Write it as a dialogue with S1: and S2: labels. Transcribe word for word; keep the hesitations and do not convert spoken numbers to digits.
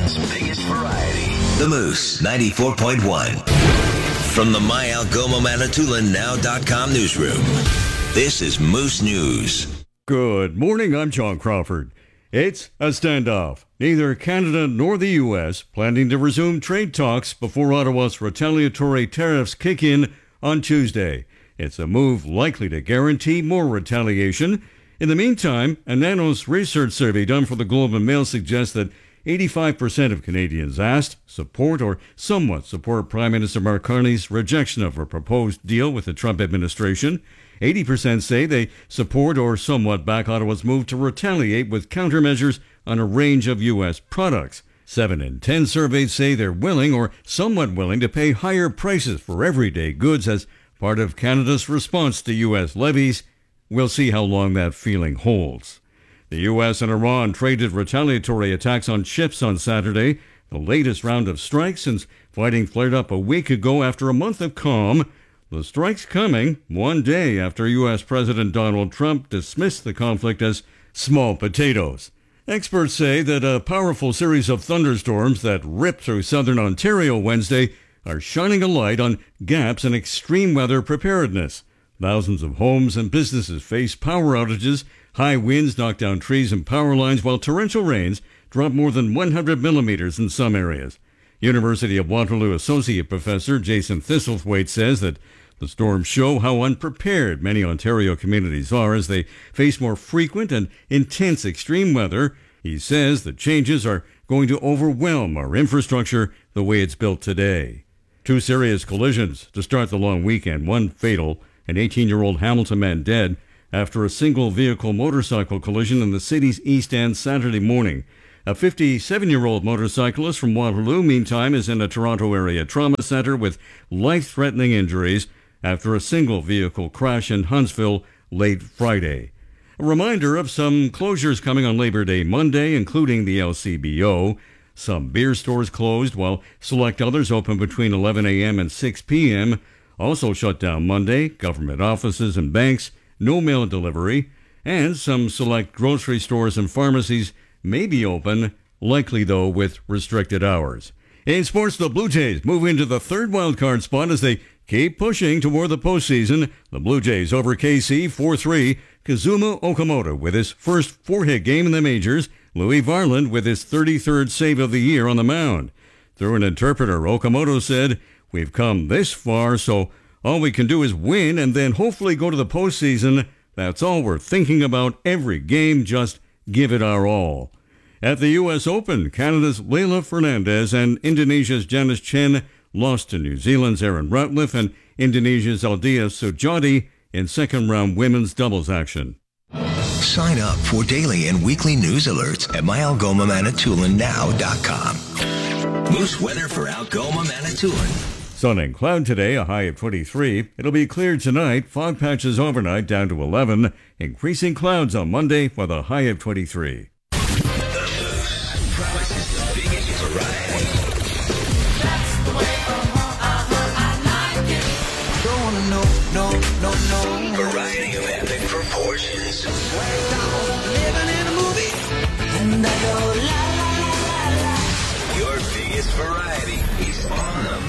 S1: Portland's biggest variety. The Moose ninety-four point one. From the My Algoma Manitoulin Now dot com newsroom, this is Moose News.
S2: Good morning, I'm John Crawford. It's a standoff. Neither Canada nor the U S planning to resume trade talks before Ottawa's retaliatory tariffs kick in on Tuesday. It's a move likely to guarantee more retaliation. In the meantime, a Nanos research survey done for the Globe and Mail suggests that eighty-five percent of Canadians asked support or somewhat support Prime Minister Mark Carney's rejection of a proposed deal with the Trump administration. eighty percent say they support or somewhat back Ottawa's move to retaliate with countermeasures on a range of U S products. Seven in ten surveyed say they're willing or somewhat willing to pay higher prices for everyday goods as part of Canada's response to U S levies. We'll see how long that feeling holds. The U S and Iran traded retaliatory attacks on ships on Saturday, the latest round of strikes since fighting flared up a week ago after a month of calm. The strikes coming one day after U S President Donald Trump dismissed the conflict as small potatoes. Experts say that a powerful series of thunderstorms that ripped through southern Ontario Wednesday are shining a light on gaps in extreme weather preparedness. Thousands of homes and businesses face power outages. High winds knock down trees and power lines, while torrential rains drop more than one hundred millimeters in some areas. University of Waterloo Associate Professor Jason Thistlethwaite says that the storms show how unprepared many Ontario communities are as they face more frequent and intense extreme weather. He says the changes are going to overwhelm our infrastructure the way it's built today. Two serious collisions to start the long weekend, one fatal. An eighteen-year-old Hamilton man dead after a single-vehicle motorcycle collision in the city's East End Saturday morning. A fifty-seven-year-old motorcyclist from Waterloo, meantime, is in a Toronto area trauma center with life-threatening injuries after a single-vehicle crash in Huntsville late Friday. A reminder of some closures coming on Labor Day Monday, including the L C B O. Some beer stores closed, while select others open between eleven a.m. and six p.m., also shut down Monday, government offices and banks, no mail delivery, and some select grocery stores and pharmacies may be open, likely though with restricted hours. In sports, the Blue Jays move into the third wildcard spot as they keep pushing toward the postseason. The Blue Jays over K C four three. Kazuma Okamoto with his first four-hit game in the majors. Louis Varland with his thirty-third save of the year on the mound. Through an interpreter, Okamoto said, "We've come this far, so all we can do is win and then hopefully go to the postseason. That's all we're thinking about every game. Just give it our all." At the U S Open, Canada's Leylah Fernandez and Indonesia's Janice Chen lost to New Zealand's Erin Routliffe and Indonesia's Aldia Sujati in second-round women's doubles action.
S1: Sign up for daily and weekly news alerts at My Algoma Manitoulin Now dot com. Moose weather for Algoma Manitoulin.
S2: Sun and cloud today, a high of twenty-three. It'll be clear tonight, fog patches overnight down to eleven. Increasing clouds on Monday with a high of twenty-three.
S1: Variety of epic proportions.
S3: Living in a movie, and I go la la la la la.
S1: Your biggest variety is on the